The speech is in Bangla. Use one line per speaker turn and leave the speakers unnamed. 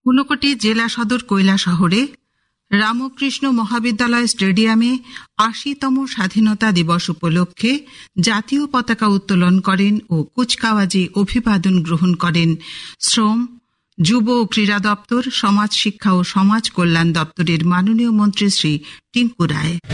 ঊনকোটি জেলা সদর কৈলাসহরে রামকৃষ্ণ মহাবিদ্যালয় স্টেডিয়ামে ৮০তম স্বাধীনতা দিবস উপলক্ষে জাতীয় পতাকা উত্তোলন করেন ও কুচকাওয়াজে অভিবাদন গ্রহণ করেন শ্রম, যুব ও ক্রীড়া দপ্তর, সমাজ শিক্ষা ও সমাজ কল্যাণ দপ্তরের মাননীয় মন্ত্রী শ্রী টিঙ্কু রায়।